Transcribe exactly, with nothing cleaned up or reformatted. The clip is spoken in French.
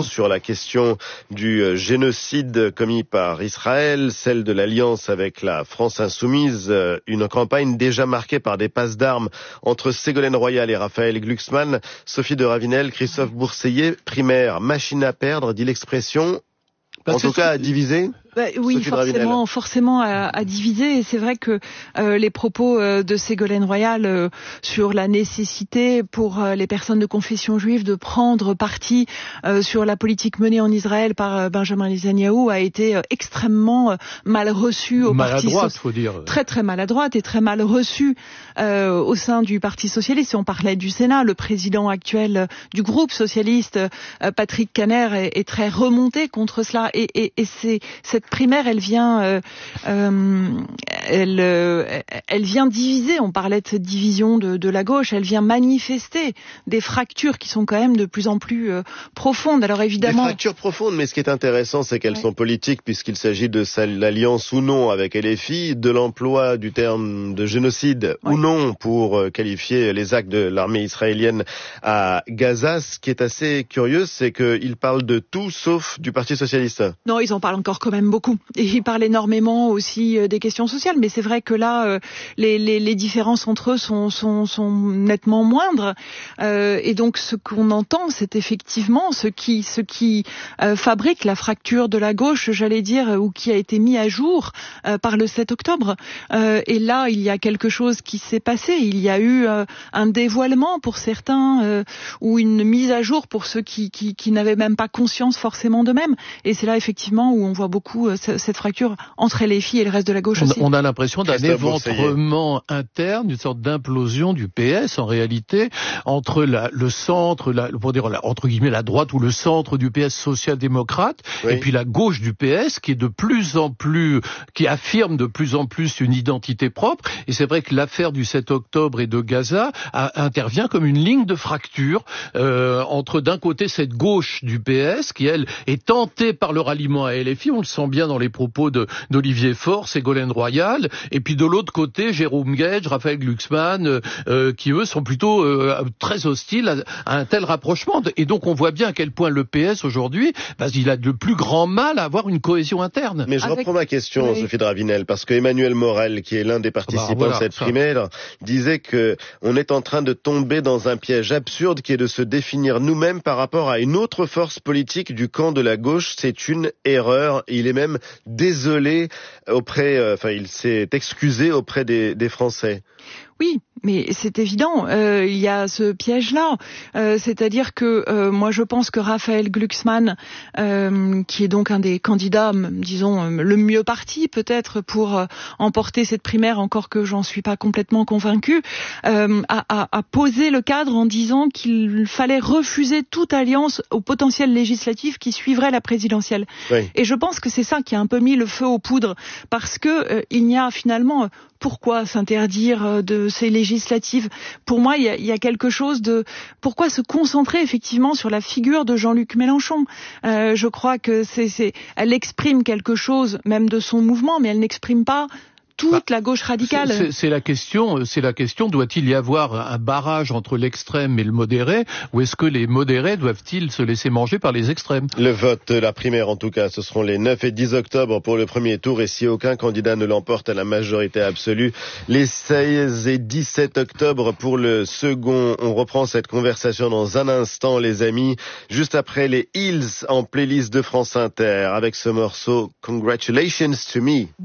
sur la question du génocide commis par Israël, celle de l'alliance avec la France insoumise, une campagne déjà marquée par des passes d'armes entre Ségolène Royal et Raphaël Glucksmann. Sophie de Ravenel, Christophe Bourseillet, primaire, machine à perdre, dit l'expression, bah, en tout cas à diviser. Bah, oui, forcément, forcément à, à diviser. Et c'est vrai que euh, les propos euh, de Ségolène Royal euh, sur la nécessité pour euh, les personnes de confession juive de prendre parti euh, sur la politique menée en Israël par euh, Benjamin Netanyahou a été euh, extrêmement euh, mal reçue au Parti maladroite, so- faut dire. Très très maladroite et très mal reçue euh, au sein du Parti socialiste. Si on parlait du Sénat, le président actuel euh, du groupe socialiste, euh, Patrick Kanner, est, est très remonté contre cela. Et, et, et c'est cette primaire, elle vient, euh, euh, elle, euh, elle vient diviser. On parlait de cette division de, de la gauche. Elle vient manifester des fractures qui sont quand même de plus en plus euh, profondes. Alors évidemment, des fractures profondes, mais ce qui est intéressant, c'est qu'elles ouais. sont politiques, puisqu'il s'agit de l'alliance ou non avec L F I, de l'emploi du terme de génocide ouais. ou non pour euh, qualifier les actes de l'armée israélienne à Gaza. Ce qui est assez curieux, c'est qu'ils parlent de tout sauf du Parti socialiste. Non, ils en parlent encore quand même beaucoup. Et il parle énormément aussi euh, des questions sociales, mais c'est vrai que là, euh, les, les, les différences entre eux sont, sont, sont nettement moindres. Euh, et donc, ce qu'on entend, c'est effectivement ce qui, ce qui euh, fabrique la fracture de la gauche, j'allais dire, ou qui a été mis à jour euh, par le sept octobre. Euh, et là, il y a quelque chose qui s'est passé. Il y a eu euh, un dévoilement pour certains, euh, ou une mise à jour pour ceux qui, qui, qui n'avaient même pas conscience forcément d'eux-mêmes. Et c'est là, effectivement, où on voit beaucoup cette fracture entre les filles et le reste de la gauche on, aussi. On a l'impression d'un éventrement interne, une sorte d'implosion du P S en réalité, entre la, le centre, la, pour dire la, entre guillemets la droite ou le centre du P S social-démocrate, oui. et puis la gauche du P S qui est de plus en plus, qui affirme de plus en plus une identité propre. Et c'est vrai que l'affaire du sept octobre et de Gaza a, intervient comme une ligne de fracture euh, entre d'un côté cette gauche du P S qui elle est tentée par le ralliement à L F I, on le sent bien dans les propos de, d'Olivier Faure, Ségolène Royal, et puis de l'autre côté, Jérôme Guedj, Raphaël Glucksmann, euh, qui eux sont plutôt euh, très hostiles à, à un tel rapprochement. Et donc on voit bien à quel point le P S aujourd'hui, bah, il a le plus grand mal à avoir une cohésion interne. Mais je Avec... reprends ma question, oui. Sophie de Ravenel, parce que Emmanuel Morel, qui est l'un des participants bah, voilà, de cette ça. primaire, disait que on est en train de tomber dans un piège absurde qui est de se définir nous-mêmes par rapport à une autre force politique du camp de la gauche. C'est une erreur. Il est même désolé auprès, euh, enfin, il s'est excusé auprès des, des Français. Oui, mais c'est évident, euh, il y a ce piège-là, euh, c'est-à-dire que euh, moi je pense que Raphaël Glucksmann, euh, qui est donc un des candidats, disons, le mieux parti peut-être pour euh, emporter cette primaire, encore que j'en suis pas complètement convaincue, euh, a, a, a posé le cadre en disant qu'il fallait refuser toute alliance au potentiel législatif qui suivrait la présidentielle. Oui. Et je pense que c'est ça qui a un peu mis le feu aux poudres, parce que euh, il n'y a finalement... Pourquoi s'interdire de ces législatives ? Pour moi, il y, a, il y a quelque chose de... Pourquoi se concentrer effectivement sur la figure de Jean-Luc Mélenchon ? euh, Je crois que c'est, c'est... elle exprime quelque chose, même de son mouvement, mais elle n'exprime pas... toute bah, la gauche radicale. C'est, c'est la question, c'est la question, doit-il y avoir un barrage entre l'extrême et le modéré, ou est-ce que les modérés doivent-ils se laisser manger par les extrêmes ? Le vote, la primaire en tout cas, ce seront les neuf et dix octobre pour le premier tour, et si aucun candidat ne l'emporte à la majorité absolue, les seize et dix-sept octobre pour le second. On reprend cette conversation dans un instant, les amis, juste après les Hills en playlist de France Inter, avec ce morceau « Congratulations to Me ».